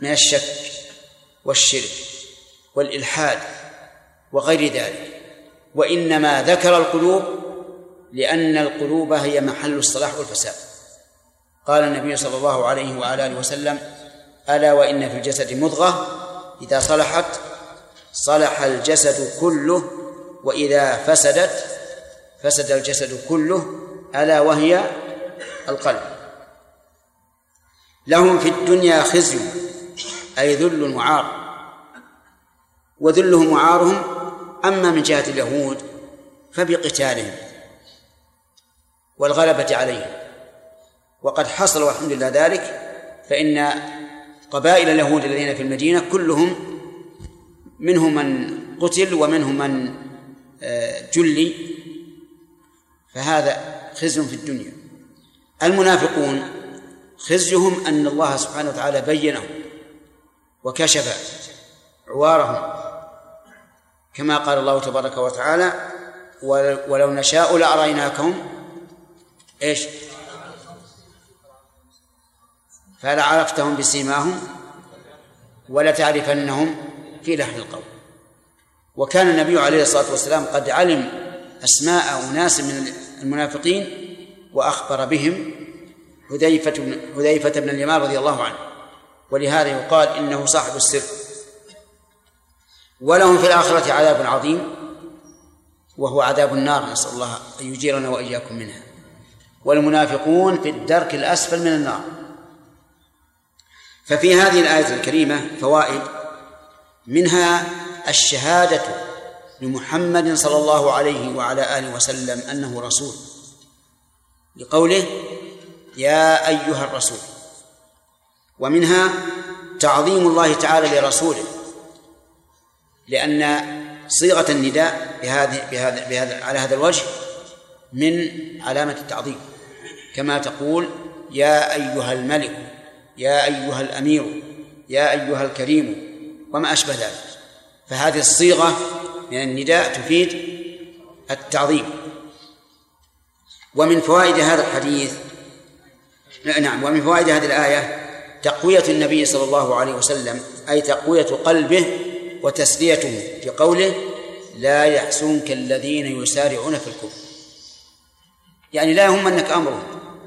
من الشك والشرك والإلحاد وغير ذلك، وإنما ذكر القلوب لأن القلوب هي محل الصلاح والفساد. قال النبي صلى الله عليه وعلى آله وسلم: ألا وإن في الجسد مضغة إذا صلحت صلح الجسد كله وإذا فسدت فسد الجسد كله، ألا وهي القلب. لهم في الدنيا خزي أي ذل وعار، وذلهم وعارهم أما من جهة اليهود فبقتالهم والغلبة عليهم، وقد حصل والحمد لله ذلك، فإن قبائل اليهود الذين في المدينة كلهم منهم من قتل ومنهم من جلي، فهذا خزي في الدنيا. المنافقون خزيهم أن الله سبحانه وتعالى بينهم وكشف عوارهم، كما قال الله تبارك وتعالى: ولو نشاء لأريناكم إيش فلعرفتهم بسيماهم ولتعرفنهم في لحن القول. وكان النبي عليه الصلاة والسلام قد علم أسماء أناس من المنافقين وأخبر بهم حذيفة بن اليمان رضي الله عنه، ولهذا يقال إنه صاحب السر. ولهم في الآخرة عذاب عظيم وهو عذاب النار، نسأل الله أن يجيرنا وإياكم منها. والمنافقون في الدرك الأسفل من النار. ففي هذه الآية الكريمة فوائد، منها الشهادة لمحمد صلى الله عليه وعلى آله وسلم أنه رسول، لقوله: يا أيها الرسول. ومنها تعظيم الله تعالى لرسوله، لأن صيغة النداء على هذا الوجه من علامة التعظيم، كما تقول: يا أيها الملك، يا أيها الأمير، يا أيها الكريم، وما أشبه ذلك. فهذه الصيغة من النداء تفيد التعظيم. ومن فوائد هذا الحديث ومن فوائد هذه الآية تقوية النبي صلى الله عليه وسلم، أي تقوية قلبه وتسليته في قوله: لا يحزنك الذين يسارعون في الكفر، يعني لا يهمنك أمرهم،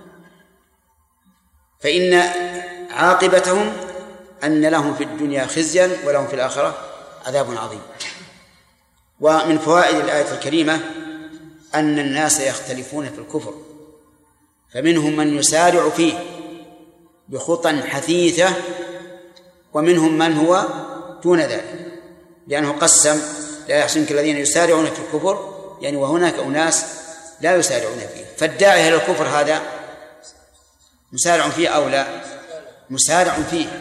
فإن عاقبتهم أن لهم في الدنيا خزيا ولهم في الآخرة عذاب عظيم. ومن فوائد الآية الكريمة أن الناس يختلفون في الكفر، فمنهم من يسارع فيه بخطى حثيثة، ومنهم من هو دون ذلك، لأنه قسم: لا يحزنك الذين يسارعون في الكفر، يعني وهناك أناس لا يسارعون فيه. فالداعي إلى الكفر هذا مسارع فيه أو لا؟ مسارع فيه.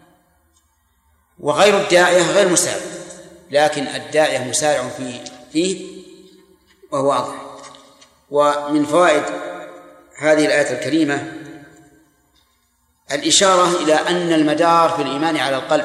وغير الداعية غير مسارع، لكن الداعية مسارع فيه وهو واضح. ومن فوائد هذه الآية الكريمة الإشارة إلى أن المدار في الإيمان على القلب،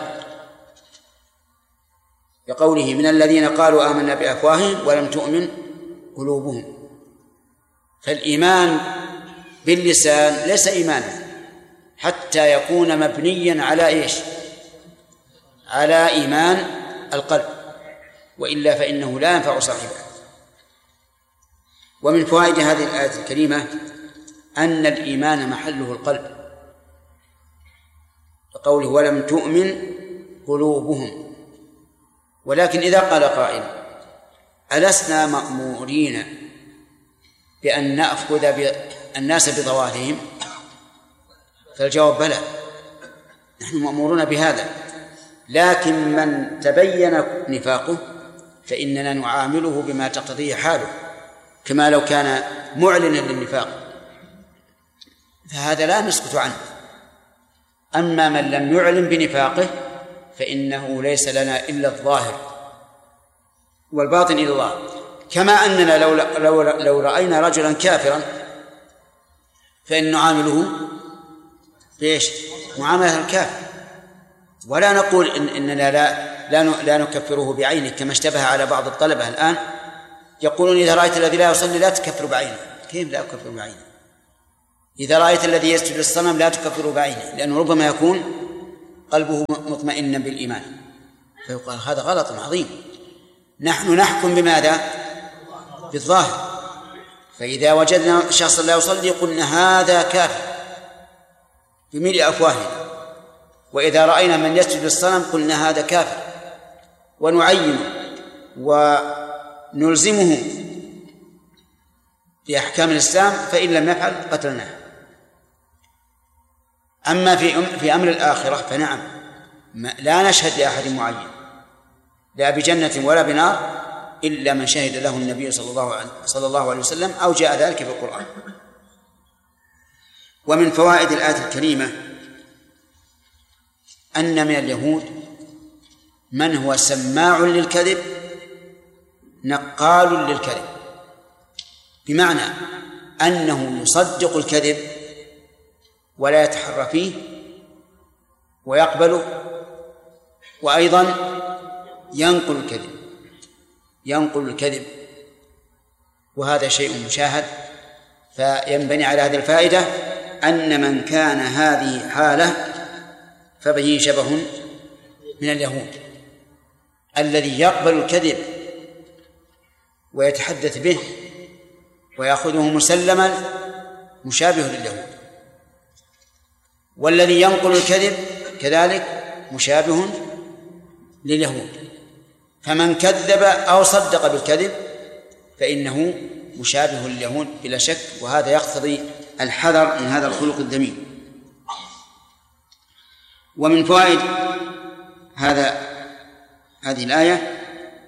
بقوله: من الذين قالوا آمنا بأفواههم ولم تؤمن قلوبهم. فالإيمان باللسان ليس إيمانا حتى يكون مبنيا على إيش؟ على إيمان القلب، وإلا فإنه لا ينفع صاحبه. ومن فوائد هذه الآية الكريمة أن الإيمان محله القلب، قوله: ولم تؤمن قلوبهم. ولكن إذا قال قائل: ألسنا مأمورين بأن نأخذ الناس بظواهرهم؟ فالجواب: بلى، نحن مأمورون بهذا، لكن من تبين نفاقه فإننا نعامله بما تقتضيه حاله، كما لو كان معلنا للنفاق، فهذا لا نسكت عنه. أما من لم يعلن بنفاقه فإنه ليس لنا إلا الظاهر، والباطن إلى الله. كما أننا لو رأينا رجلا كافرا فإن نعامله بإيش؟ معاملة الكافر، ولا نقول إننا لا نكفره بعينه، كما اشتبه على بعض الطلبة الآن يقولون: إذا رأيت الذي لا يصلي لا تكفر بعينه. كيف لا أكفر بعينه؟ إذا رأيت الذي يسجد للصنم لا تكفر بعينه، لأنه ربما يكون قلبه مطمئنا بالإيمان، فيقال هذا غلط عظيم. نحن نحكم بماذا؟ بالظاهر. فإذا وجدنا شخصا لا يصلي قلنا هذا كافر بملء أفواهنا، وإذا رأينا من يسجد للصنم قلنا هذا كافر، ونعينه ونلزمه بأحكام الإسلام، فإن لم يفعل قتلناه. أما في أمر الآخرة فنعم، لا نشهد لأحد معين لا بجنة ولا بنار إلا من شهد له النبي صلى الله عليه وسلم أو جاء ذلك في القرآن. ومن فوائد الآية الكريمة أن من اليهود من هو سماع للكذب نقال للكذب، بمعنى أنه يصدق الكذب ولا يتحرى فيه ويقبله، وأيضا ينقل الكذب، وهذا شيء مشاهد. فينبني على هذه الفائدة أن من كان هذه حاله فبه شبه من اليهود، الذي يقبل الكذب ويتحدث به ويأخذه مسلما مشابه لليهود، والذي ينقل الكذب كذلك مشابه لليهود. فمن كذب أو صدق بالكذب فإنه مشابه لليهود بلا شك، وهذا يقتضي الحذر من هذا الخلق الذميم. ومن فوائد هذه الآية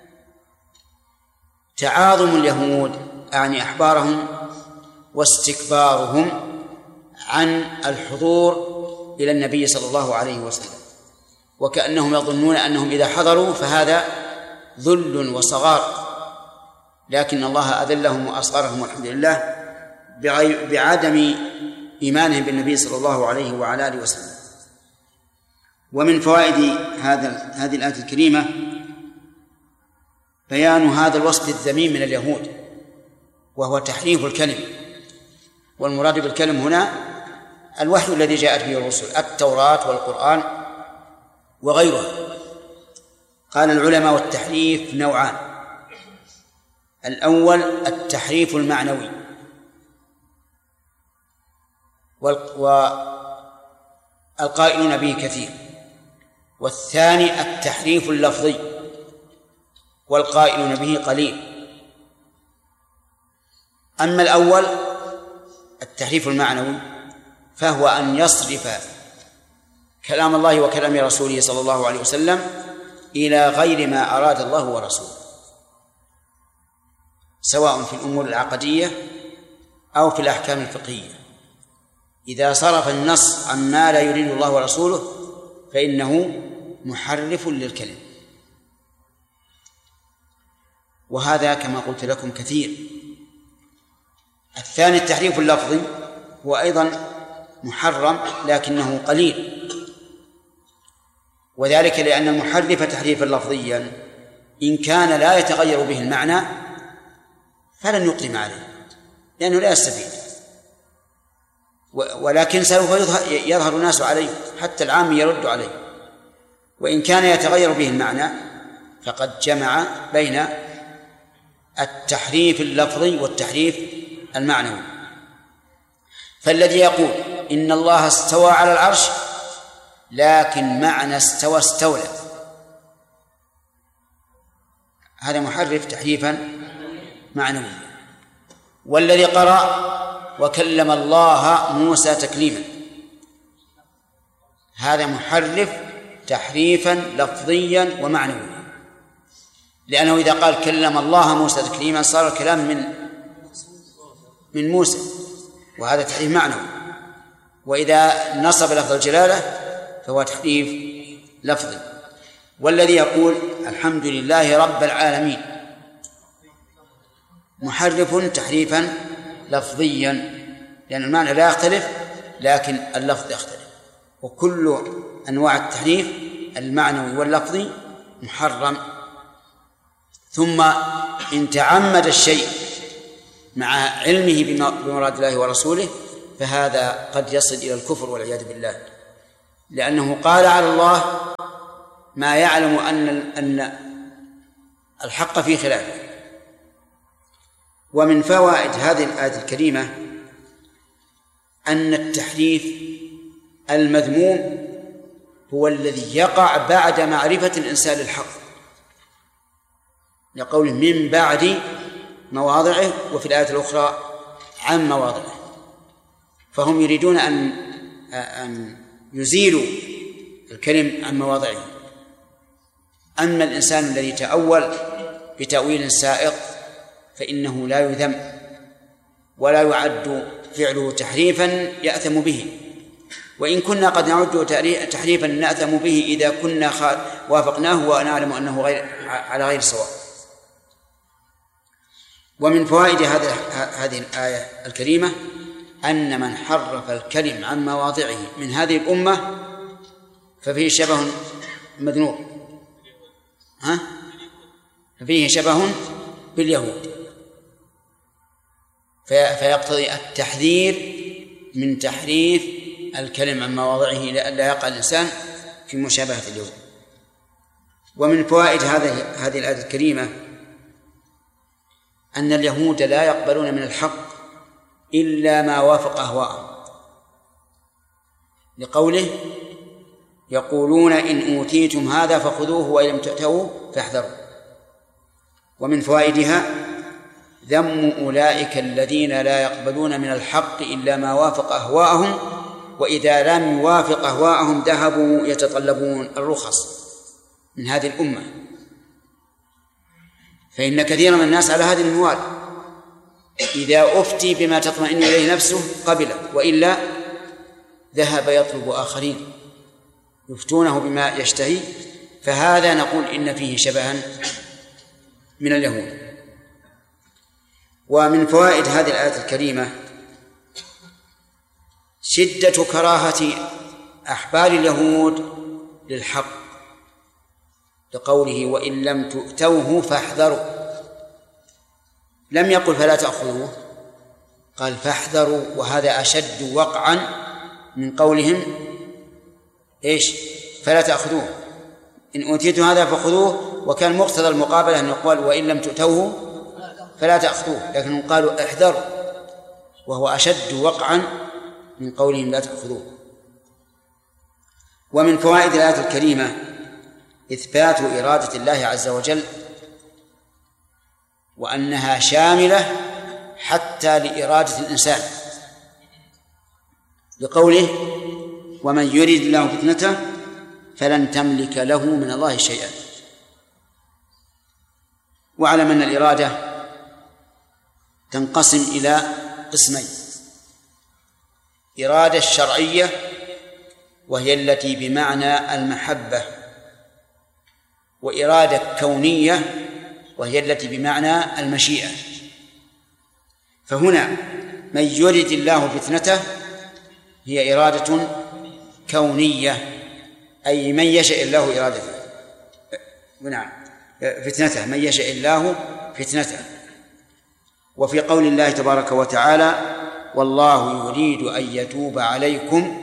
تعاظم اليهود أعني أحبارهم واستكبارهم عن الحضور إلى النبي صلى الله عليه وسلم، وكأنهم يظنون أنهم إذا حضروا فهذا ذل وصغار، لكن الله أذلهم وأصغرهم والحمد لله بعدم إيمانهم بالنبي صلى الله عليه وعلى آله وسلم. ومن فوائد هذه الآية الكريمة بيان هذا الوصف الذميم من اليهود، وهو تحريف الكلم. والمراد بالكلم هنا الوحي الذي جاءت به الرسل، التوراة والقرآن وغيرها. قال العلماء والتحريف نوعان: الأول التحريف المعنوي، والقائلون به كثير، والثاني التحريف اللفظي والقائلون به قليل. أما الأول التحريف المعنوي فهو أن يصرف كلام الله وكلام رسوله صلى الله عليه وسلم إلى غير ما أراد الله ورسوله، سواء في الأمور العقدية أو في الأحكام الفقهية. إذا صرف النص عما لا يريد الله ورسوله فإنه محرف للكلم، وهذا كما قلت لكم كثير. الثاني التحريف اللفظي هو أيضا محرم لكنه قليل، وذلك لأن المحرف تحريفا لفظيا إن كان لا يتغير به المعنى فلن يقدم عليه لأنه لا يستفيد، ولكن سوف يظهر الناس عليه، حتى العام يرد عليه. وإن كان يتغير به المعنى فقد جمع بين التحريف اللفظي والتحريف المعنوي. فالذي يقول إن الله استوى على العرش لكن معنى استولى، هذا محرف تحريفا معنويا. والذي قرأ وكلم الله موسى تكليما، هذا محرف تحريفا لفظيا ومعنويا، لأنه إذا قال كلم الله موسى تكليما صار الكلام من موسى، وهذا تحريف معنوي. وإذا نصب لفظ الجلالة فهو تحريف لفظي. والذي يقول الحمد لله رب العالمين محرف تحريفا لفظيا، لأن المعنى لا يختلف لكن اللفظ يختلف، وكل أنواع التحريف المعنوي واللفظي محرم. ثم إن تعمد الشيء مع علمه بمراد الله ورسوله فهذا قد يصل إلى الكفر والعياذ بالله، لأنه قال على الله ما يعلم أن الحق في خلافه. ومن فوائد هذه الآية الكريمة أن التحريف المذموم هو الذي يقع بعد معرفة الإنسان للحق، لقوله من بعد مواضعه، وفي الآية الأخرى عن مواضعه. فهم يريدون أن يزيلوا الكلم عن مواضعه. أما الإنسان الذي تأول بتأويل سائق فإنه لا يذم ولا يعد فعله تحريفا يأثم به، وإن كنا قد نعد تحريفا نأثم به إذا كنا وافقناه ونعلم أنه على غير صواب. ومن فوائد هذه الآية الكريمة أن من حرف الكلم عن مواضعه من هذه الأمة ففيه شبه مذنوب، ففيه شبه باليهود، فيقتضي التحذير من تحريف الكلم عن مواضعه لئلا يقع الإنسان في مشابهة اليهود. ومن فوائد هذه الآية الكريمة أن اليهود لا يقبلون من الحق إلا ما وافق أهواءهم، لقوله يقولون إن أوتيتم هذا فخذوه وإن لم تؤتوه فاحذروا. ومن فوائدها ذم أولئك الذين لا يقبلون من الحق إلا ما وافق أهواءهم، وإذا لم يوافق أهواءهم ذهبوا يتطلبون الرخص من هذه الأمة، فإن كثيرا من الناس على هذه المنوال، إذا أفتي بما تطمئن إليه نفسه قبله، وإلا ذهب يطلب آخرين يفتونه بما يشتهي. فهذا نقول إن فيه شبها من اليهود. ومن فوائد هذه الآية الكريمة شدة كراهة أحبار اليهود للحق، لقوله وإن لم تؤتوه فاحذروا. لم يقل فلا تأخذوه، قال فاحذروا، وهذا أشد وقعا من قولهم إيش فلا تأخذوه. إن أوتيتم هذا فخذوه، وكان مقتضى المقابلة أن يقال وإن لم تؤتوه فلا تأخذوه، لكنهم قالوا احذروا، وهو أشد وقعا من قولهم لا تأخذوه. ومن فوائد الآية الكريمة إثبات إرادة الله عز وجل، وأنها شاملة حتى لإرادة الإنسان، لقوله ومن يريد الله فتنته فلن تملك له من الله شيئا. واعلم أن الإرادة تنقسم إلى قسمين: إرادة الشرعية وهي التي بمعنى المحبة، وإرادة كونية وهي التي بمعنى المشيئة. فهنا من يريد الله فتنته هي إرادة كونية، أي من يشاء الله إرادته، نعم فتنته، من يشاء الله فتنته. وفي قول الله تبارك وتعالى والله يريد أن يتوب عليكم،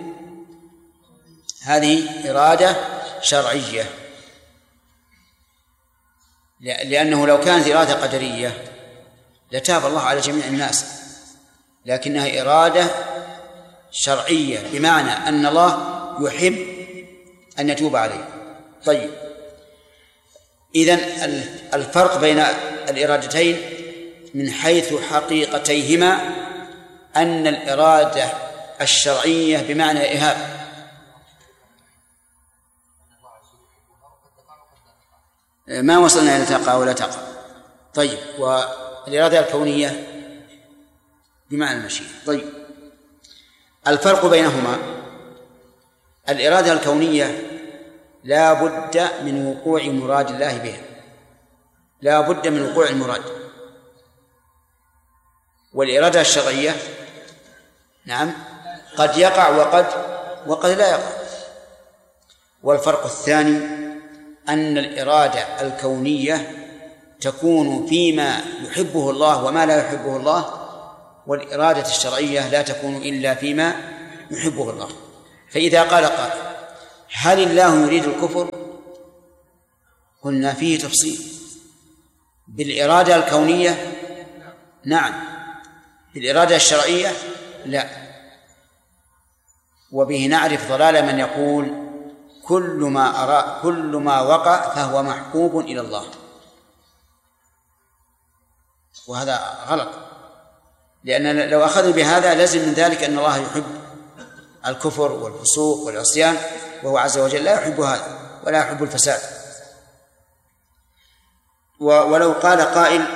هذه إرادة شرعية، لأنه لو كانت إرادة قدرية لتاب الله على جميع الناس، لكنها إرادة شرعية بمعنى أن الله يحب أن يتوب عليه. طيب، إذن الفرق بين الإرادتين من حيث حقيقتيهما أن الإرادة الشرعية بمعنى إهاب، ما وصلنا إلى تقع ولا تقع. طيب، والإرادة الكونية بمعنى المشيئة. طيب، الفرق بينهما: الإرادة الكونية لا بد من وقوع مراد الله بها، لا بد من وقوع المراد. والإرادة الشرعية نعم قد يقع وقد لا يقع. والفرق الثاني أن الإرادة الكونية تكون فيما يحبه الله وما لا يحبه الله، والإرادة الشرعية لا تكون إلا فيما يحبه الله. فإذا قال قائل هل الله يريد الكفر قلنا فيه تفصيل. بالإرادة الكونية نعم، بالإرادة الشرعية لا. وبه نعرف ضلال من يقول كل ما وقع فهو محبوب إلى الله، وهذا غلط، لأن لو أخذوا بهذا لازم من ذلك أن الله يحب الكفر والفسوق والعصيان، وهو عز وجل لا يحب هذا ولا يحب الفساد. ولو قال قائل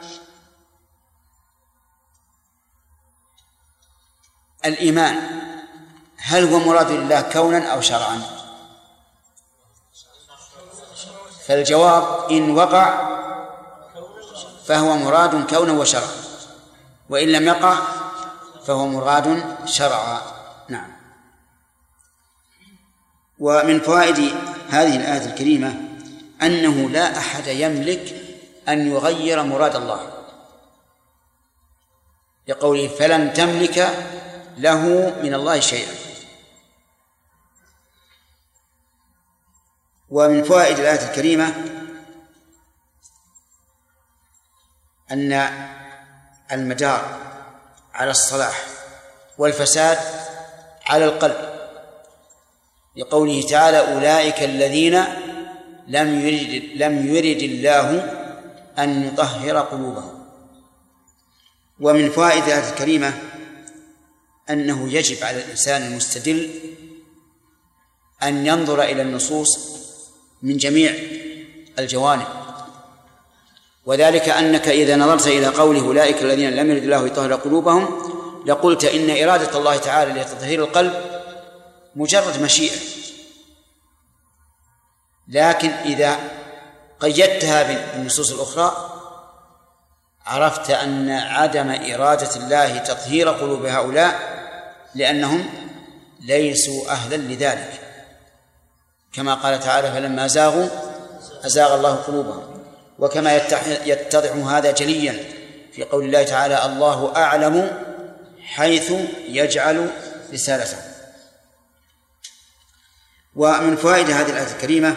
الإيمان هل هو مراد لله كونا أو شرعا؟ فالجواب إن وقع فهو مراد كونا وشرعا، وإن لم يقع فهو مراد شرعا. نعم. ومن فوائد هذه الآية الكريمة أنه لا أحد يملك أن يغير مراد الله، لقوله فلن تملك له من الله شيئا. ومن فوائد الآية الكريمة أن المدار على الصلاح والفساد على القلب، لقوله تعالى أولئك الذين لم يرد الله أن يطهر قلوبهم. ومن فوائد الآية الكريمة أنه يجب على الإنسان المستدل أن ينظر إلى النصوص من جميع الجوانب، وذلك أنك إذا نظرت إلى قوله أولئك الذين لم يرد الله يطهر قلوبهم لقلت إن إرادة الله تعالى لتطهير القلب مجرد مشيئة، لكن إذا قيدتها بالنصوص الأخرى عرفت أن عدم إرادة الله تطهير قلوب هؤلاء لأنهم ليسوا أهلا لذلك، كما قال تعالى فلما زاغوا أزاغ الله قلوبهم. وكما يتضح هذا جليا في قول الله تعالى الله أعلم حيث يجعل رسالته. ومن فوائد هذه الآية الكريمة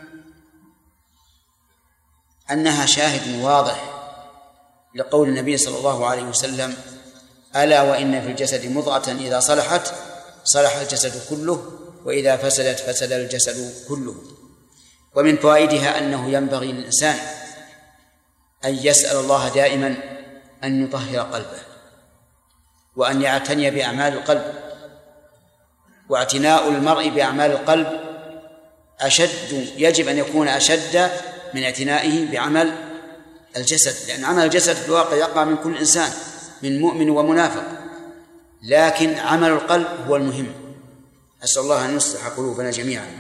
أنها شاهد واضح لقول النبي صلى الله عليه وسلم ألا وإن في الجسد مضغة إذا صلحت صلح الجسد كله وإذا فسدت فسد الجسد كله. ومن فوائدها أنه ينبغي للإنسان أن يسأل الله دائما أن يطهر قلبه وأن يعتني بأعمال القلب، واعتناء المرء بأعمال القلب يجب أن يكون أشد من اعتنائه بعمل الجسد، لأن عمل الجسد في الواقع يقع من كل إنسان من مؤمن ومنافق، لكن عمل القلب هو المهم. أسأل الله أن يصلح قلوبنا جميعا.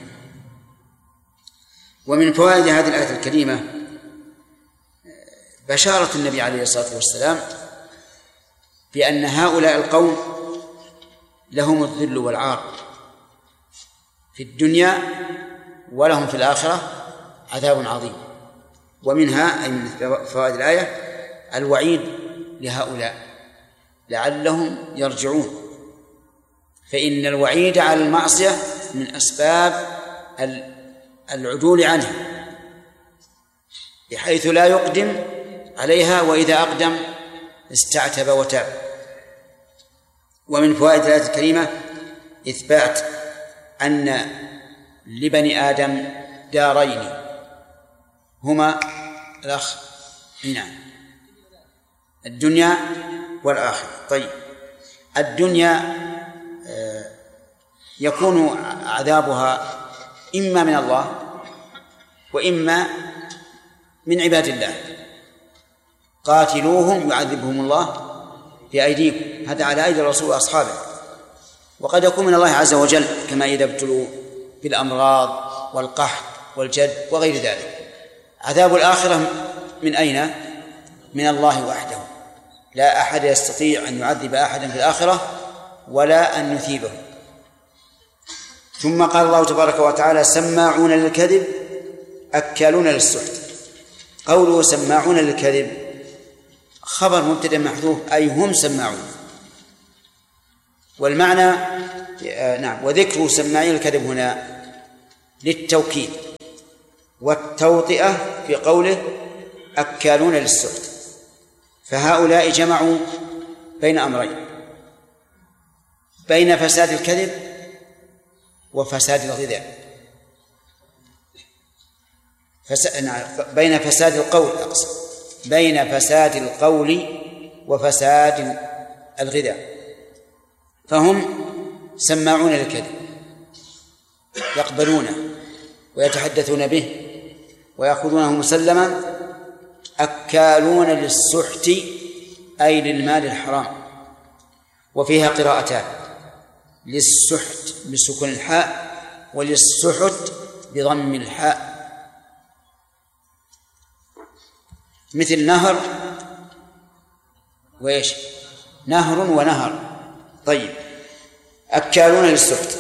ومن فوائد هذه الآية الكريمة بشارة النبي عليه الصلاة والسلام بأن هؤلاء القوم لهم الذل والعار في الدنيا ولهم في الآخرة عذاب عظيم. ومنها أي من فوائد الآية الوعيد لهؤلاء لعلهم يرجعون، فإن الوعيد على المعصية من أسباب العدول عنها، بحيث لا يقدم عليها وإذا أقدم استعتب وتاب. ومن فوائد الآية الكريمة إثبات أن لبني آدم دارين هما الدنيا والآخرة. طيب، الدنيا يكون عذابها إما من الله وإما من عباد الله. قاتلوهم يعذبهم الله بأيديكم، هذا على أيدي الرسول وأصحابه. وقد يكون من الله عز وجل كما إذا ابتلوا بالأمراض والقحط والجد وغير ذلك. عذاب الآخرة من أين؟ من الله وحده، لا أحد يستطيع أن يعذب أحدا في الآخرة ولا أن يثيبه. ثم قال الله تبارك وتعالى سماعون للكذب أكالون للسحت. قوله سماعون للكذب خبر مبتدأ محذوف أي هم سماعون، والمعنى وذكر سماعين الكذب هنا للتوكيد، والتوطئة في قوله أكالون للسحت. فهؤلاء جمعوا بين أمرين: بين فساد الكذب وفساد الغذاء، بين فساد القول، أقصد بين فساد القول وفساد الغذاء. فهم سماعون للكذب، يقبلونه ويتحدثون به ويأخذونه مسلما، أكالون للسحت أي للمال الحرام. وفيها قراءتان: للسحت بسكون الحاء، وللسحت بضم الحاء، مثل نهر وإيش؟ نهر ونهر. طيب، أكالون للسحت.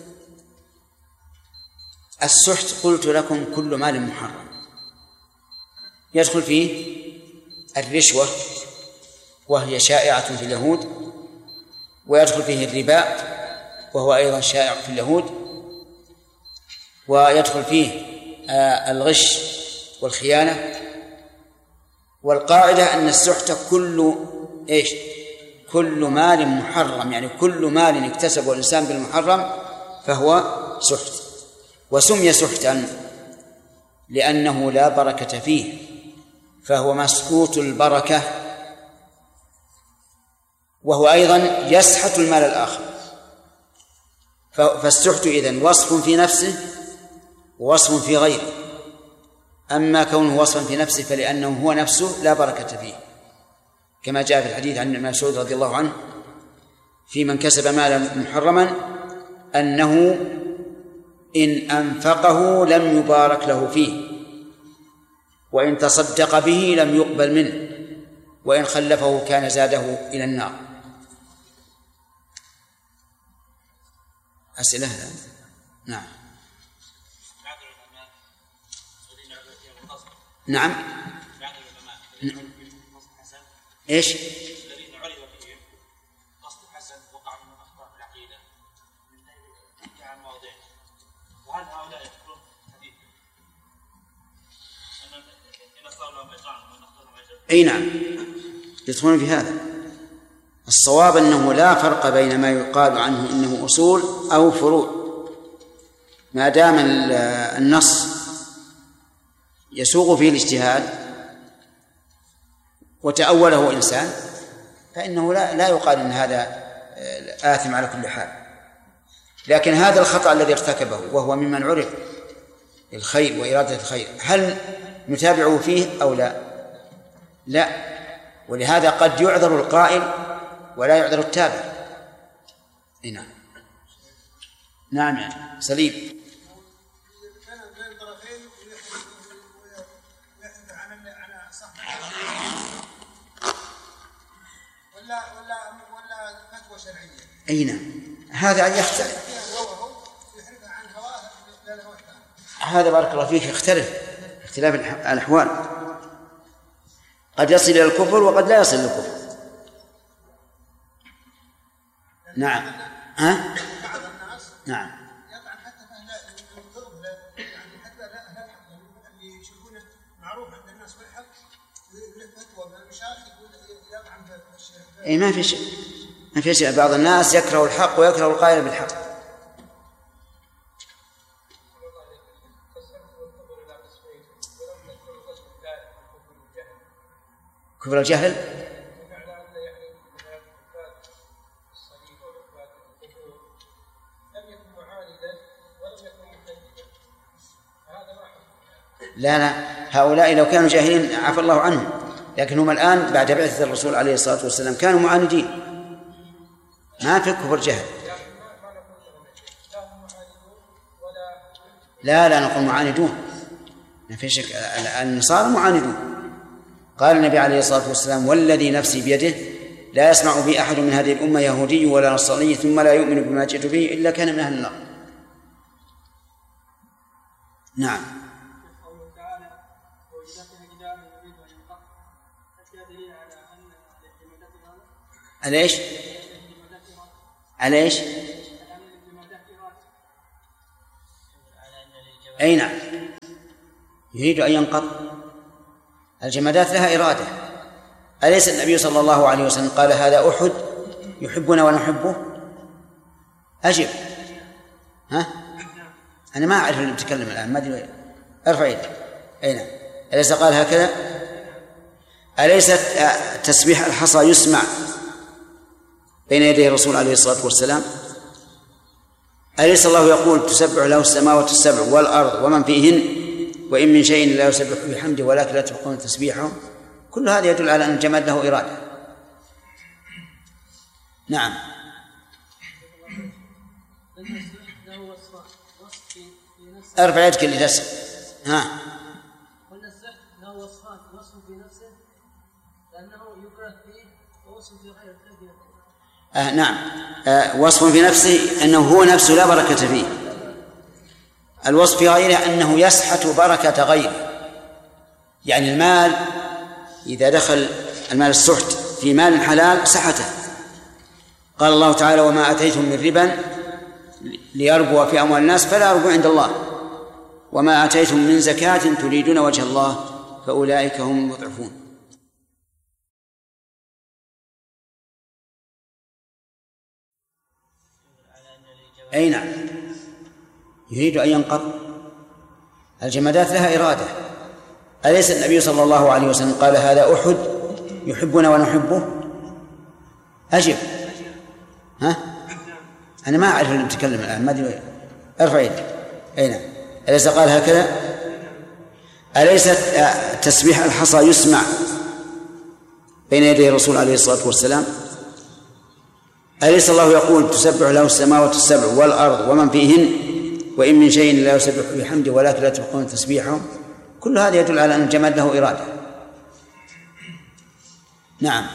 السحت قلت لكم كل مال محرم، يدخل فيه الرشوة وهي شائعة في اليهود، ويدخل فيه الربا وهو أيضا شائع في اليهود، ويدخل فيه الغش والخيانة. والقاعدة أن السحت كل مال محرم، يعني كل مال اكتسبه الإنسان بالمحرم فهو سحت. وسمي سحتا لأنه لا بركة فيه، فهو مسقوط البركة، وهو أيضا يسحت المال الآخر. فالسحت إذن وصف في نفسه ووصف في غيره. أما كونه وصفا في نفسه فلأنه هو نفسه لا بركة فيه، كما جاء في الحديث عن ابن مسعود رضي الله عنه في من كسب مالا محرما أنه إن أنفقه لم يبارك له فيه، وإن تصدق به لم يقبل منه، وإن خلفه كان زاده إلى النار. أسئلة؟ نعم. نعم. إيش؟ الذين عرف فيهم قصد حسن وقع من أخطاء العقيدة من عن مواضيع، وهل هؤلاء يذكرون حديث إن أخطأوا لهم أجران وإن أخطأوا لهم أجر؟ أي نعم، يدخلون في هذا. الصواب أنه لا فرق بين ما يقال عنه إنه أصول أو فروع، ما دام النص يسوغ فيه الاجتهاد وتأوله إنسان فإنه لا يقال إن هذا آثم على كل حال. لكن هذا الخطأ الذي ارتكبه وهو ممن عرف الخير وإرادة الخير، هل نتابعه فيه أو لا؟ لا. ولهذا قد يعذر القائل ولا يعذر التابع. نعم. نعم يعني سليم. ولا فتوى شرعية. أي نعم، هذا يختلف. هذا بارك الله فيك يختلف اختلاف الأحوال، قد يصل إلى الكفر وقد لا يصل إلى الكفر. نعم. ها؟ بعض الناس نعم. يطعن حتى في الضرب، يعني حتى لا اللي يشوفونه معروف عند الناس بالحق له فتوى بالمشايخ يطعن في الشيء. أي ما في شيء. بعض الناس يكره الحق ويكره القائل بالحق. كفر الجهل لا، هؤلاء لو كانوا جاهلين عفى الله عنهم، لكن هم الآن بعد بعثة الرسول عليه الصلاة والسلام كانوا معاندين، ما في كفر جهل. لا نقول معاندون، ما في شك. النصارى معاندون. قال النبي عليه الصلاة والسلام: والذي نفسي بيده لا يسمع بي أحد من هذه الأمة يهودي ولا نصراني ثم لا يؤمن بما جئت به إلا كان من أهل النار. نعم. عليش؟ أي نعم. يريد أن ينقض. الجمادات لها إرادة. أليس النبي صلى الله عليه وسلم قال هذا أحد يحبنا ونحبه؟ أجب. ها؟ أنا ما أعرف اللي بتكلم الآن، ما أدري. ارفع يدك. أين؟ أليس قال هكذا؟ أليس تسبيح الحصى يسمع بين يدي الرسول عليه الصلاة والسلام؟ أليس الله يقول تسبح له السماوات السبع والأرض ومن فيهن وإن من شيء لا يسبح بحمده ولكن لا تفقهون تسبيحهم؟ كل هذا يدل على أن الجماد له إرادة. نعم. ارفع يدك اللي تسأل. ها. قلنا السحر له وصفان، وصف في نفسه لأنه يكره فيه ووصف في غيره. نعم. وصف في نفسه أنه هو نفسه لا بركة فيه. الوصف في غيره أنه يسحت بركة غيره، يعني المال إذا دخل المال السحت في مال حلال سحته. قال الله تعالى وما أتيتم من ربا ليربو في أموال الناس فلا يربو عند الله وما أتيتم من زكاة تريدون وجه الله فأولئك هم المضعفون. أي نعم، يريد أن ينقض. الجمادات لها إرادة. أليس النبي صلى الله عليه وسلم قال هذا أحد يحبنا ونحبه؟ أجب. ها؟ أنا ما أعرف اللي بتكلم الآن، ما أدري. ارفع يدك. أي نعم. أليس قال هكذا؟ أليس تسبيح الحصى يسمع بين يدي الرسول عليه الصلاة والسلام؟ أليس الله يقول تسبح له السماوات السبع والأرض ومن فيهن وإن من شيء لا يسبح بحمده ولكن لا تفقهون تسبيحهم؟ كل هذا يدل على أن الجماد له إرادة. نعم.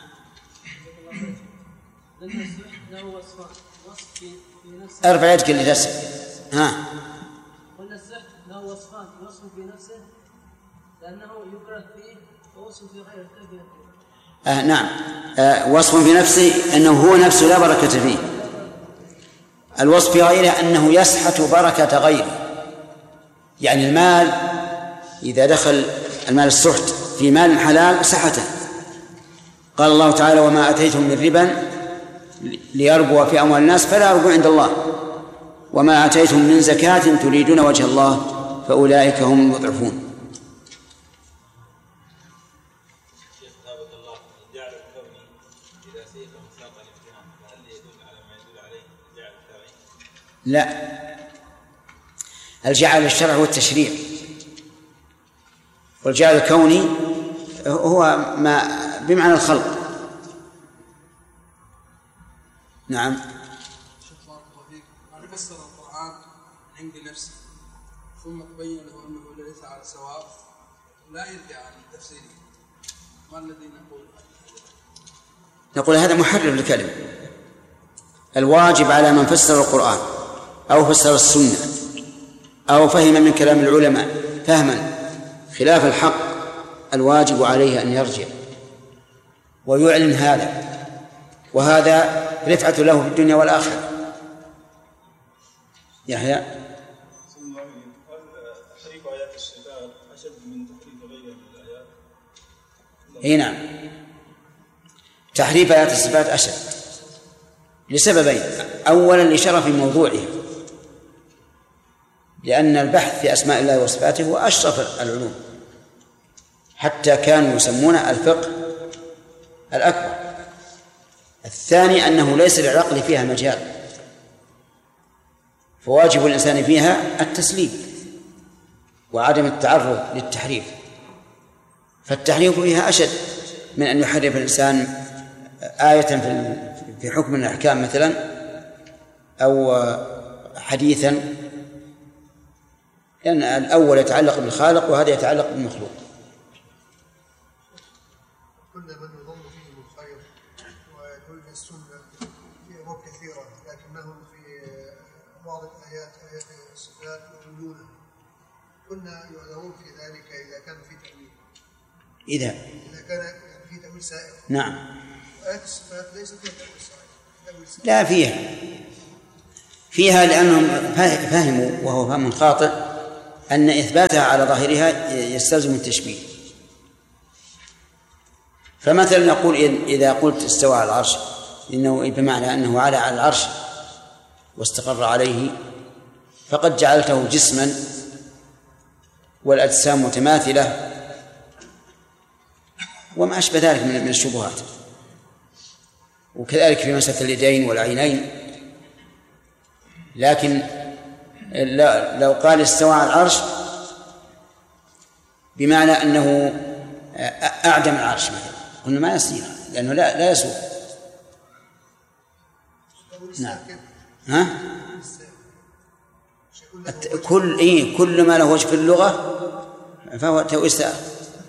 ارفع يدك اللي تسأل. ها. قلنا السحر له وصفان، وصف في نفسه لأنه يكره فيه ووصف في غيره. نعم. وصف في نفسه أنه هو نفسه لا بركة فيه. الوصف في غيره أنه يسحت بركة غيره، يعني المال إذا دخل المال السحت في مال حلال سحته. قال الله تعالى وما أتيتم من ربا ليربو في أموال الناس فلا يربو عند الله وما أتيتم من زكاة تريدون وجه الله فأولئك هم المضعفون. لا، الجعل الشرع هو التشريع، والجعل الكوني هو ما بمعنى الخلق. نعم. من فسر القرآن عند نفسه ثم تبين له أنه ليس على سواء لا يرجع عن تفسيره، ما الذي نقول؟ نقول هذا محرر للكلمة. الواجب على من فسر القرآن أو فسر السنة أو فهم من كلام العلماء فهما خلاف الحق، الواجب عليه أن يرجع ويعلن هذا، وهذا رفعة له في الدنيا والآخرة. يحيى. تحريف آيات الصفات أشد من تحريف غيرها من الآيات. اي نعم، تحريف آيات الصفات أشد لسببين. أولا لشرف موضوعه، لأن البحث في أسماء الله وصفاته هو أشرف العلوم، حتى كانوا يسمونه الفقه الأكبر. الثاني أنه ليس للعقل فيها مجال، فواجب الإنسان فيها التسليم وعدم التعرض للتحريف، فالتحريف فيها أشد من أن يحرف الإنسان آية في حكم من الأحكام مثلا أو حديثا، لأن الأول يتعلق بالخالق وهذا يتعلق بالمخلوق. كل من يظن فيهم الخير ويدل السنة في أمور كثيرة، لكنهم في بعض الآيات آيات الصفات يقولونها، كنا يعذرون في ذلك إذا كان في تأويل، إذا كان في تأويل سائغ. نعم. آيات الصفات ليست فيها تأويل سائغ. لا، فيها لأنهم فهموا، وهو فهم خاطئ، أن إثباتها على ظاهرها يستلزم التشبيه. فمثلا نقول إذا قلت استوى على العرش إنه بمعنى أنه على العرش واستقر عليه، فقد جعلته جسما والأجسام متماثلة وما أشبه ذلك من الشبهات. وكذلك في مسألة اليدين والعينين. لكن لو قال استوى على العرش بمعنى أنه أعدم العرش مثلا، قلنا ما يصير لأنه لا يسوق. نعم. ها؟ كل ما له وجه في اللغة فهو استاء.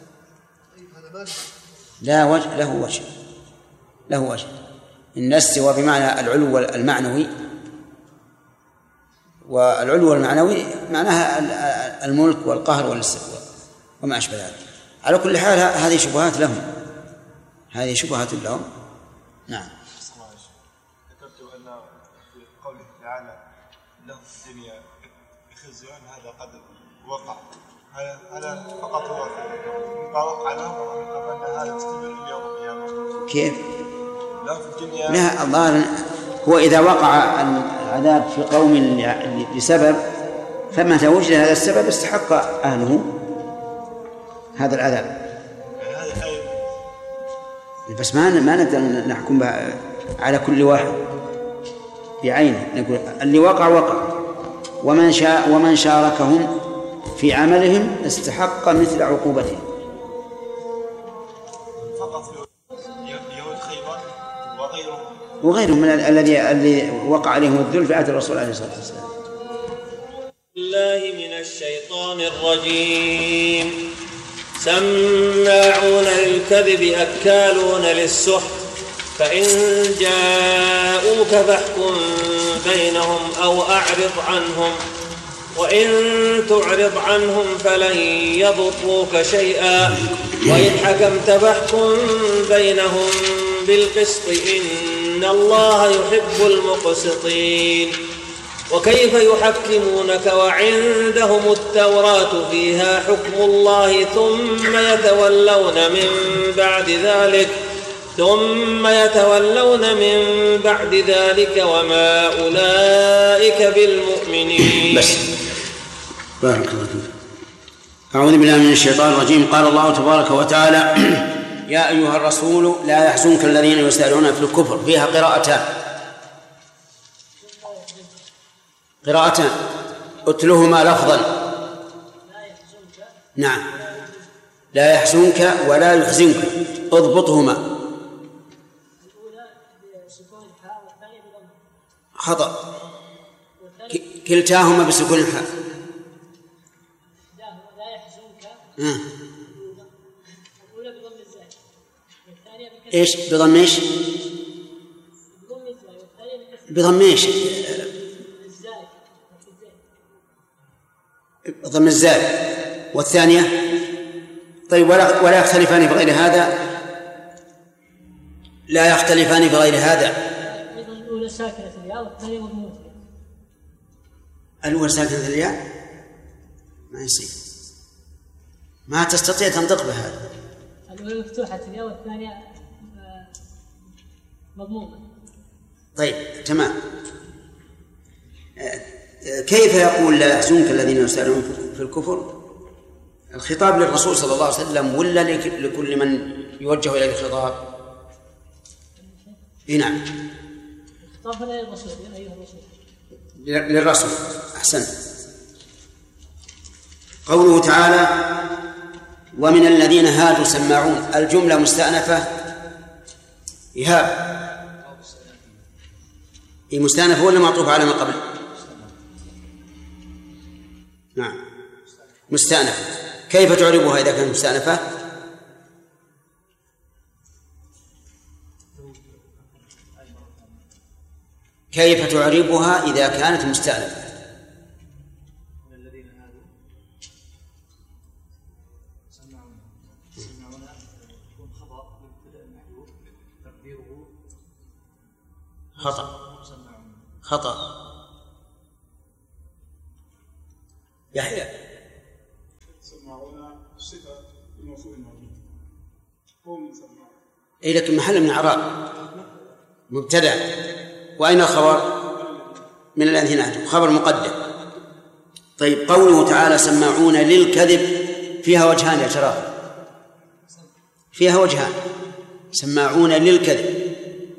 لا وجه له وجه. إن استوى بمعنى العلو المعنوي، والعلو المعنوي معناها الملك والقهر والاستقرار وما أشبه ذلك. على كل حال هذه شبهات لهم. نعم. ذكرت أن في قوله تعالى له في الدنيا خزي هذا قد وقع، هذا فقط هو وقع له أن هذا يستمر إلى يوم القيامة. كيف؟ له في الدنيا لا، الله هو إذا وقع العذاب في قوم لسبب، فمتى وجد هذا السبب استحق أهله هذا العذاب. بس ما نقدر نحكم على كل واحد بعينه، نقول اللي وقع ومن شاركهم في عملهم استحق مثل عقوبتهم. فقط يهود خيبر وغيرهم من الذي وقع عليهم الذل في عهد الرسول عليه الصلاة والسلام. الله من الشيطان الرجيم. سماعون للكذب أكالون للسحت، فإن جاءوك فاحكم بينهم أو أعرض عنهم، وإن تعرض عنهم فلن يضروك شيئا، وإن حكمت فاحكم بينهم بالقسط إن الله يحب المقسطين. وكيف يحكمونك وعندهم التوراة فيها حكم الله ثم يتولون من بعد ذلك وما أولئك بالمؤمنين. بس بارك الله فيك. أعوذ بالله من الشيطان الرجيم. قال الله تبارك وتعالى: يا أيها الرسول لا يحزنك الذين يسارعون في الكفر. فيها قراءتان اتلهما لفظا. نعم، لا يحزنك ولا يحزنك، اضبطهما. خطأ، كلتاهما بسكون الحاء. ايش بضم ايش؟ بضم ايش؟ ضم الزاي. والثانية طيب ولا يختلفان في غير هذا. لا يختلفان في غير هذا. الأولى ساكنة الياء والثانية مضمومة. الأولى ساكنة الياء ما يصير، ما تستطيع تنطق بهذا. الأولى مفتوحة الياء والثانية مضمومة. طيب تمام. كيف يقول لا يحزنك الذين يسارعون في الكفر؟ الخطاب للرسول صلى الله عليه وسلم ولا لكل من يوجه إليه الخطاب؟ نعم، الخطاب للرسول. أيها الرسول للرسول. أحسنت. قوله تعالى: ومن الذين هادوا سماعون. الجملة مستأنفة إيهاب. مستأنفة ولا معطوف على ما قبل؟ نعم مستأنفة. كيف تعربها إذا كانت مستأنفة؟ كيف تعربها إذا كانت مستأنفة؟ خطأ. يحيى يسمعون صفة الموصول الموجود هم يسمعون. إيه لكن محل من إعراب مبتدأ. وأين الخبر؟ من الذين هادوا، خبر مقدم. طيب قوله تعالى سماعون للكذب فيها وجهان يا شراب، فيها وجهان. سماعون للكذب،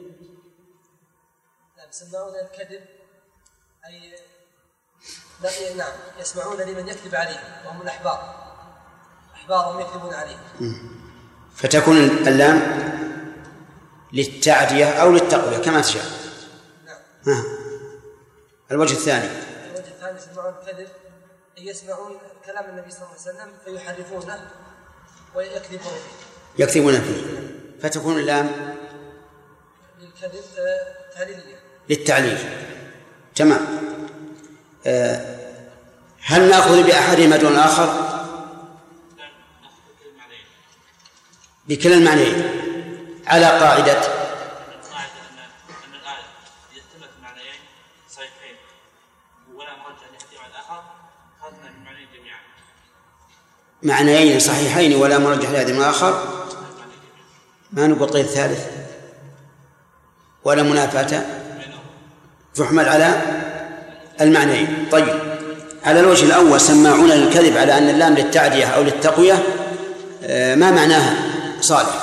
سماعون للكذب أي نعم يسمعون لمن يكذب عليه وهم الأحبار، أحبارهم يكذبون عليه. فتكون اللام للتعدية أو للتقوية كما تشاء. نعم. الوجه الثاني يسمعون الكذب أي يسمعون كلام النبي صلى الله عليه وسلم فيحرفونه ويكذبون فيه. فتكون اللام للكذب تعليلية للتعليل. تمام. هل نأخذ بأحدهما دون الآخر؟ بكلا المعنيين على قاعدة أن الآية يتمت معنيين صحيحين ولا مرجع لأحدهما الآخر، أخذنا بمعنيين جميعا. معنيين صحيحين ولا مرجح لأحدهما الآخر، ما نقول طيب الثالث ولا منافاة، تحمل على المعنيين. طيب على الوجه الأول سماعون للكذب على أن اللام للتعدية أو للتقوية، ما معناها صالح؟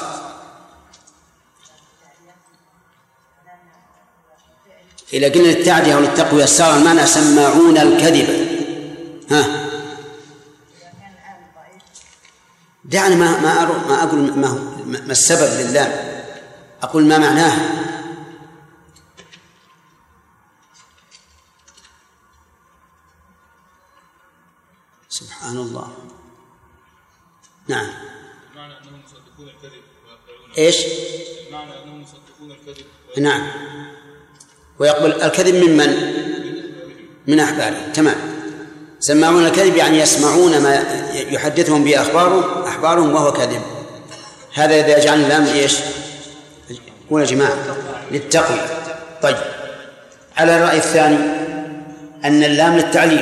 إذا قلنا للتعدية أو للتقوية صار المعنى سماعون الكذب. ها دعني ما أقول ما السبب للام، أقول ما معناها. سبحان الله. نعم. معنى أنهم يصدقون الكذب ويقبلون. إيش؟ معنى أنهم يصدقون الكذب. نعم. ويقبل الكذب من أحبارهم. تمام. سماعون الكذب يعني يسمعون ما يحدثهم به أحبارهم وهو كذب. هذا إذا جعل اللام إيش؟ قول يا جماعة للتقوية. طيب على الرأي الثاني أن اللام للتعليل،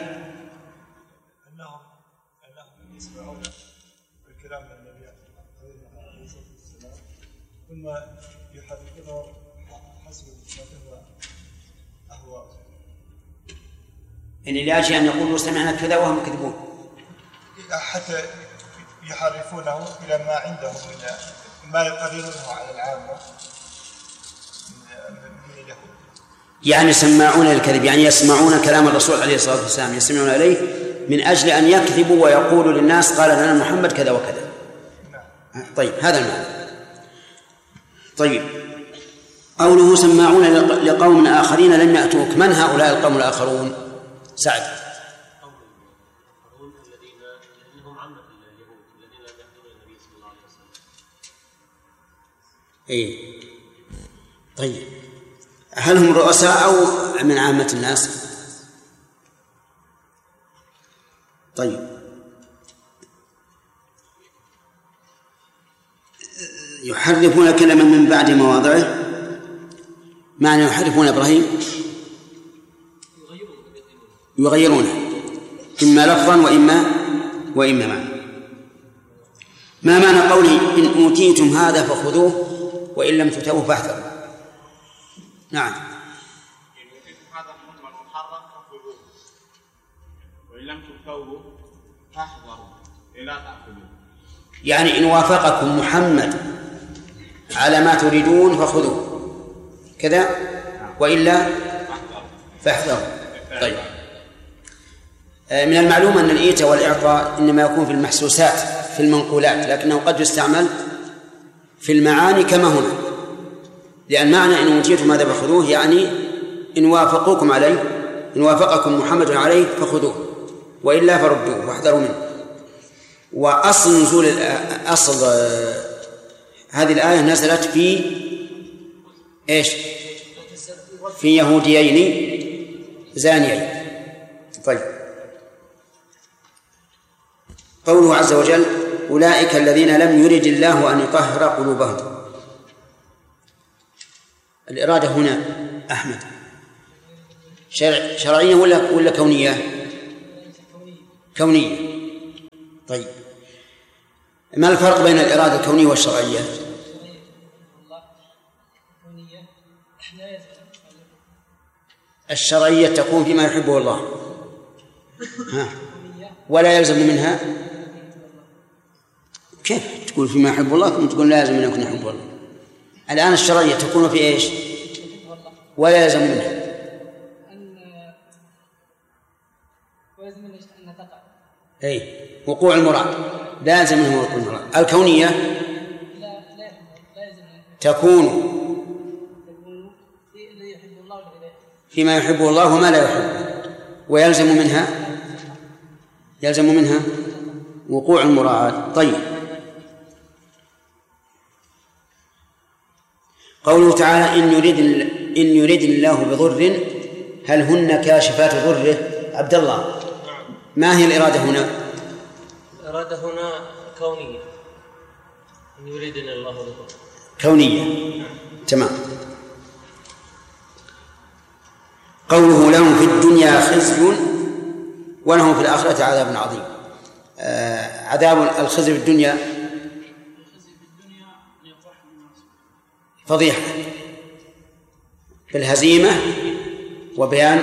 أنهم يسمعون الكلام من النبي عليه الصلاة والسلام ثم يحرفونه حسب ما هو أهواء. يعني لأجل أن يقولوا سمعنا كذا وهم يكذبون، حتى يحرفونه إلى ما عندهم من ما يقررونه على العامة من اليهود. يعني سماعون للكذب يعني يسمعون كلام الرسول عليه الصلاة والسلام، يسمعون عليه من أجل أن يكذبوا ويقولوا للناس قال لنا محمد كذا وكذا. طيب هذا المعنى. طيب قوله سماعون لقوم آخرين لم يأتوك، من هؤلاء القوم الآخرون؟ سعد. الذين هم عامة اليهود الذين لم يحضروا النبي صلى الله عليه وسلم. إيه طيب هل هم رؤساء أو من عامة الناس؟ طيب يحرفون كلمة من بعد مواضعه، معنى يحرفون إبراهيم يغيرونه إما لفظا وإما معنى. ما معنى قوله إن أوتيتم هذا فخذوه وإن لم تؤتوه فاحذروا؟ نعم. إن أوتيتم هذا محرم فخذوه وإن لم تؤتوه فاحذروا لا تأخذوه. يعني إن وافقكم محمد على ما تريدون فخذوه كذا وإلا فاحذروا. طيب من المعلوم أن الإيتاء والإعطاء إنما يكون في المحسوسات في المنقولات، لكنه قد يستعمل في المعاني كما هنا، لأن معنى إن أوتيتم هذا فخذوه يعني إن وافقكم عليه، إن وافقكم محمد عليه فخذوه وإلا فردوه واحذروا منه. وأصل نزول أصل هذه الآية نزلت في إيش؟ في يهوديين زانيين. طيب قوله عز وجل أولئك الذين لم يرد الله أن يطهر قلوبهم، الإرادة هنا أحمد شرعية ولا كونية؟ كونية. طيب، ما الفرق بين الإرادة الكونية والشرعية؟ الشرعية تكون فيما يحبه الله ولا يلزم منها. كيف تقول فيما يحب الله ثم تقول لا يلزم منها يكون يحب الله؟ الآن الشرعية تكون في إيش ولا يلزم منها؟ أي وقوع المراد لا يلزم منه وقوع المراد. الكونية تكون فيما يحبه الله وما لا يحبه، ويلزم منها وقوع المراعاة. طيب، قوله تعالى إن يريد الله بضر هل هن كاشفات ضره. عبد الله، ما هي الإرادة هنا؟ الإرادة هنا كونية، إن يريدني الله بضر كونية. تمام. قوله لهم في الدنيا خزي ولهم في الآخرة عذاب عظيم. عذاب الخزي في الدنيا فضيحة بالهزيمة وبيان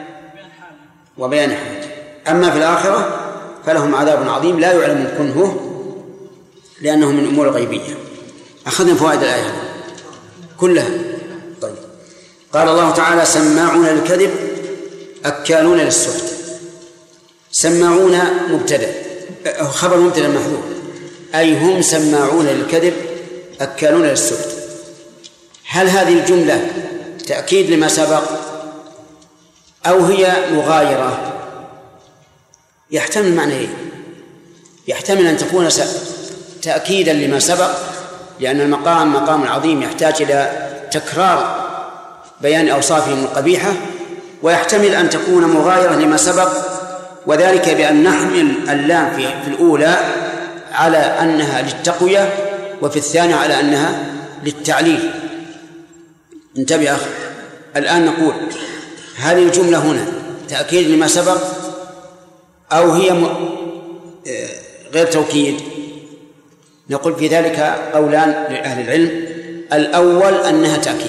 حاجة. أما في الآخرة فلهم عذاب عظيم لا يعلم كنهه لأنه من أمور غيبية. أخذنا فوائد الآية كلها. طيب، قال الله تعالى سماعون للكذب أكالون للسحت. سماعون مبتدأ، خبر مبتدأ محذوف، أي هم سماعون للكذب أكالون للسحت. هل هذه الجملة تأكيد لما سبق أو هي مغايرة؟ يحتمل معنى يحتمل أن تكون تأكيدا لما سبق، لأن المقام مقام عظيم يحتاج إلى تكرار بيان أوصافهم القبيحة، ويحتمل أن تكون مغايرة لما سبق، وذلك بأن نحمل اللام في الأولى على أنها للتقوية وفي الثانية على أنها للتعليل. انتبه أخي، الآن نقول هذه الجملة هنا تأكيد لما سبق أو هي غير توكيد؟ نقول في ذلك قولان لأهل العلم. الأول أنها تأكيد،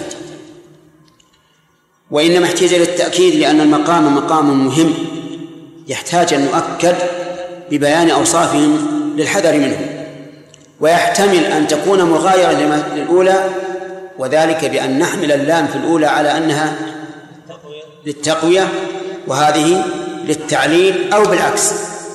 وإنما احتاج للتأكيد لأن المقام مقام مهم يحتاج أن نؤكد ببيان أوصافهم للحذر منه، ويحتمل أن تكون مغايرة للأولى، وذلك بأن نحمل اللام في الأولى على أنها للتقوية وهذه للتعليل أو بالعكس.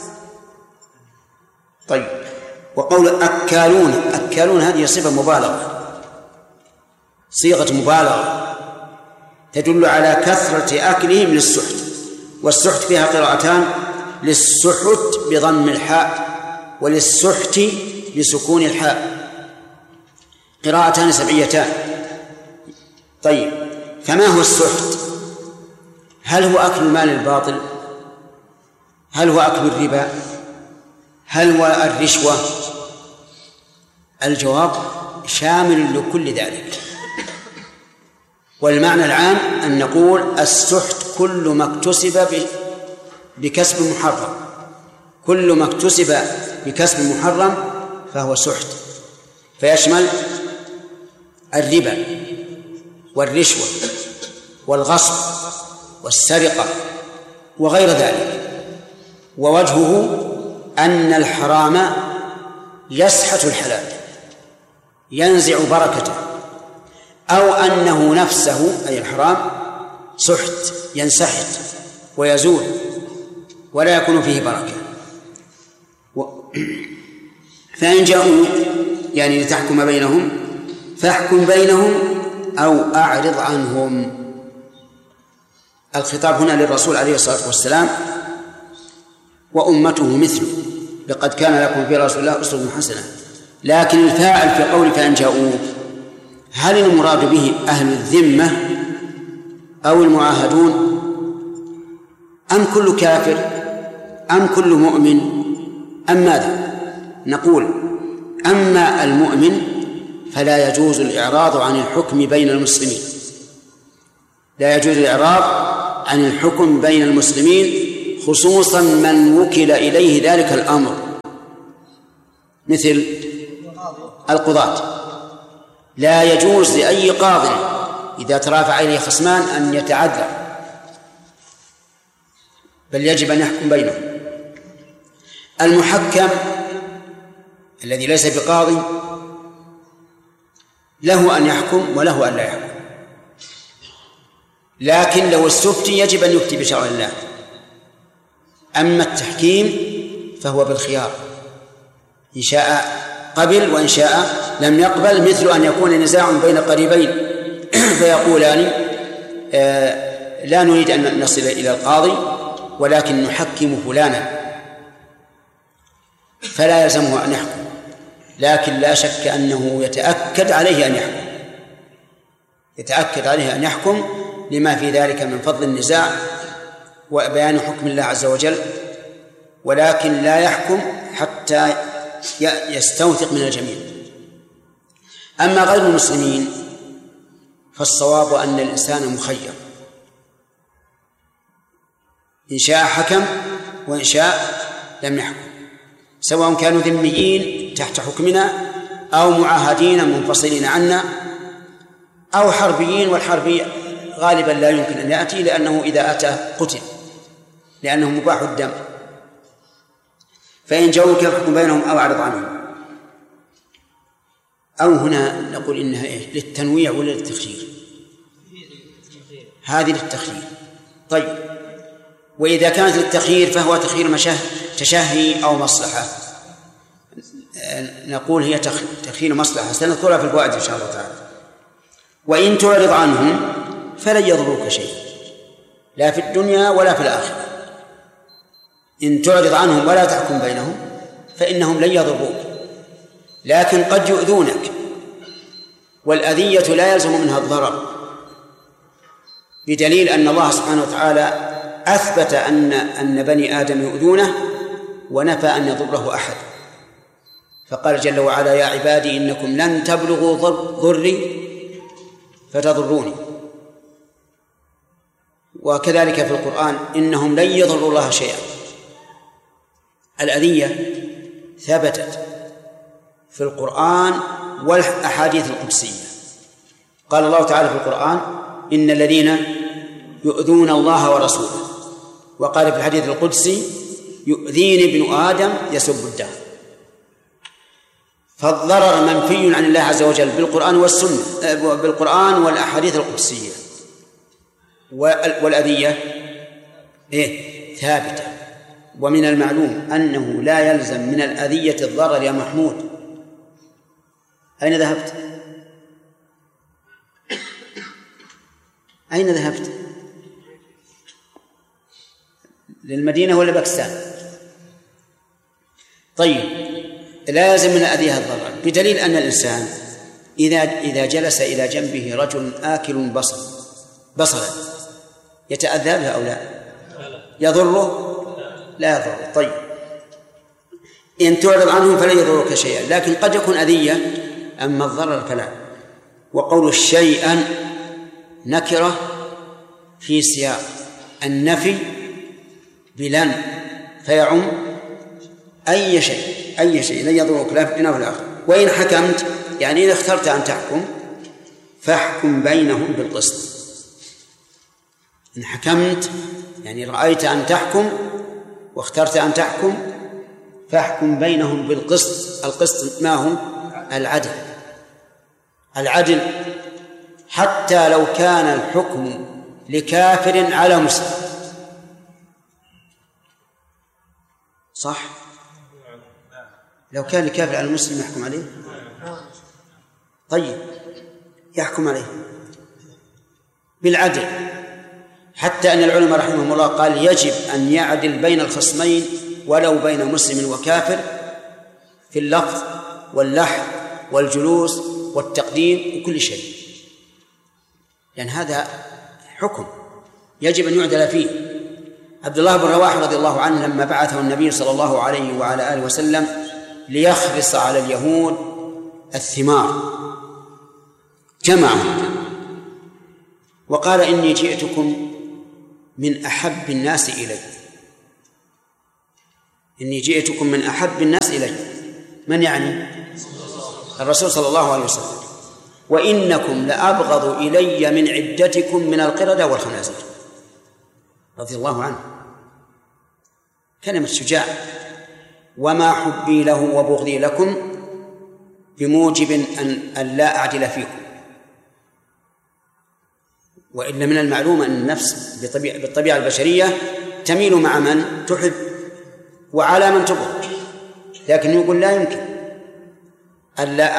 طيب، وقول أكالون هذه صفة مبالغة، صيغة مبالغة تدل على كثرة أكلهم للسحت. والسحت فيها قراءتان، للسحت بضم الحاء وللسحت بسكون الحاء، قراءتان سبعيتان. طيب، فما هو السحت؟ هل هو أكل المال الباطل؟ هل هو أكل الربا؟ هل هو الرشوة؟ الجواب شامل لكل ذلك، والمعنى العام أن نقول السحت كل ما اكتسب بكسب محرم، كل ما اكتسب بكسب محرم فهو سحت، فيشمل الربا والرشوة والغصب والسرقة وغير ذلك. ووجهه أن الحرام يسحت الحلال، ينزع بركته، أو أنه نفسه أي الحرام سحت ينسحت ويزول ولا يكون فيه بركة. فإن جاءوا يعني لتحكم بينهم فاحكم بينهم أو أعرض عنهم. الخطاب هنا للرسول عليه الصلاة والسلام وأمته مثله، لقد كان لكم في رسول الله أسوة حسنة. لكن الفاعل في قول فإن جاءوا، هل المراد به أهل الذمة أو المعاهدون أم كل كافر أم كل مؤمن أم ماذا؟ نقول أما المؤمن فلا يجوز الإعراض عن الحكم بين المسلمين، لا يجوز الإعراض عن الحكم بين المسلمين، خصوصا من وكل إليه ذلك الأمر مثل القضاة. لا يجوز لأي قاض إذا ترافع إليه خصمان أن يتعذر، بل يجب أن يحكم بينهم. المحكم الذي ليس بقاضي له أن يحكم وله أن لا يحكم، لكن لو استفتي يجب أن يفتي بشرع الله. أما التحكيم فهو بالخيار، إن شاء قبل وإن شاء لم يقبل، مثل أن يكون نزاع بين قريبين فيقولان لا نريد أن نصل إلى القاضي ولكن نحكم فلانا، فلا يلزمه أن يحكم، لكن لا شك أنه يتأكد عليه أن يحكم لما في ذلك من فضل النزاع وبيان حكم الله عز وجل، ولكن لا يحكم حتى يستوثق من الجميع. أما غير المسلمين فالصواب أن الإنسان مخير، إن شاء حكم وإن شاء لم يحكم، سواء كانوا ذميين تحت حكمنا أو معاهدين منفصلين عنا أو حربيين، والحربي غالبا لا يمكن أن يأتي لأنه إذا أتى قتل لأنه مباح الدم، فإن جاءوك يحكم بينهم أو أعرض عنهم. أو هنا نقول إنها للتنويع ولا للتخيير؟ هذه للتخيير. طيب، وإذا كانت للتخيير فهو تخيير تشهي أو مصلحة، نقول هي تخيير مصلحة، سنذكرها في الفوائد إن شاء الله تعالى. وإن تعرض عنهم فلن يضروك شيء لا في الدنيا ولا في الآخرة. إن تعرض عنهم ولا تحكم بينهم فإنهم لن يضروك، لكن قد يؤذونك، والأذية لا يلزم منها الضرر، بدليل أن الله سبحانه وتعالى أثبت أن بني آدم يؤذونه ونفى أن يضره أحد، فقال جل وعلا: يا عبادي إنكم لن تبلغوا ضري فتضروني. وكذلك في القرآن: إنهم لن يضروا الله شيئا. الأذية ثبتت في القرآن والأحاديث القدسية. قال الله تعالى في القرآن: إن الذين يؤذون الله ورسوله، وقال في الحديث القدسي: يؤذيني ابن آدم يسب الدهر. فالضرر منفي عن الله عز وجل بالقرآن والسنة، بالقرآن والأحاديث القدسية، والأذية ثابتة. ومن المعلوم أنه لا يلزم من الأذية الضرر يا محمود. أين ذهبت؟ أين ذهبت؟ للمدينة ولا باكستان؟ طيب، لا يلزم من الأذية الضرر، بدليل أن الإنسان إذا جلس إلى جنبه رجل آكل بصلا يتأذى بها أو لا؟ يضره؟ لا يضره. طيب، إن تعرض عنهم فلن يضرك شيئا، لكن قد يكون أذية، أما الضرر فلا. وقول شيئا نكرة في سياق النفي بلن، فيعم أي شيء لن يضرك لا في الدنيا ولا الآخرة. وإن حكمت يعني إذا اخترت أن تحكم فاحكم بينهم بالقسط. إن حكمت يعني رأيت أن تحكم واخترت أن تحكم فاحكم بينهم بالقسط. القسط ما هو؟ العدل، حتى لو كان الحكم لكافر على مسلم. صح؟ لو كان لكافر على المسلم يحكم عليه؟ طيب، يحكم عليه بالعدل، حتى أن العلماء رحمهم الله قال يجب أن يعدل بين الخصمين ولو بين مسلم وكافر في اللفظ واللحظ والجلوس والتقديم وكل شيء، لأن هذا حكم يجب أن يعدل فيه. عبد الله بن رواحة رضي الله عنه لما بعثه النبي صلى الله عليه وعلى آله وسلم ليخرص على اليهود الثمار جمعهم وقال: إني جئتكم من أحب الناس إلي، إني جئتكم من أحب الناس إلي. من يعني؟ الرسول صلى الله عليه وسلم. وإنكم لأبغض إلي من عدتكم من القردة والخنازير، رضي الله عنه. كلمة شجاع. وما حبي له وبغضي لكم بموجب أن لا أعدل فيكم. وإلا من المعلوم أن النفس بالطبيعة البشرية تميل مع من تحب وعلى من تبغض، لكن يقول لا يمكن أن لا